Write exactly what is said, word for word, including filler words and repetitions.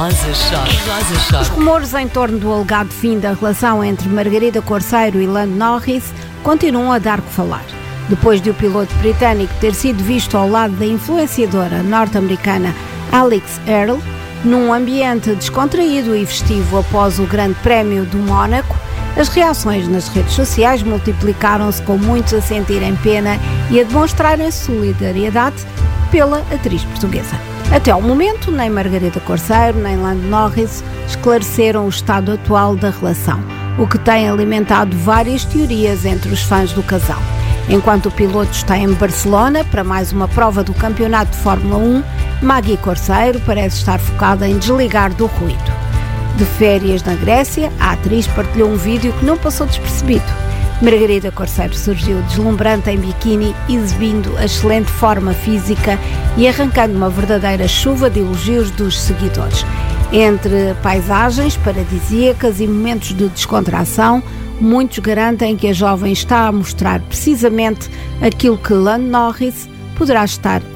Rosa Choque. Rosa Os Choque. rumores em torno do alegado fim da relação entre Margarida Corseiro e Lando Norris continuam a dar que falar. Depois de o piloto britânico ter sido visto ao lado da influenciadora norte-americana Alix Earle, num ambiente descontraído e festivo após o Grande Prémio do Mónaco, as reações nas redes sociais multiplicaram-se, com muitos a sentirem pena e a demonstrarem solidariedade pela atriz portuguesa. Até ao momento, nem Margarida Corseiro nem Lando Norris esclareceram o estado atual da relação, o que tem alimentado várias teorias entre os fãs do casal. Enquanto o piloto está em Barcelona para mais uma prova do Campeonato de Fórmula um, Maggie Corseiro parece estar focada em desligar do ruído. De férias na Grécia, a atriz partilhou um vídeo que não passou despercebido. Margarida Corseiro surgiu deslumbrante em biquíni, exibindo a excelente forma física e arrancando uma verdadeira chuva de elogios dos seguidores. Entre paisagens paradisíacas e momentos de descontração, muitos garantem que a jovem está a mostrar precisamente aquilo que Lando Norris poderá estar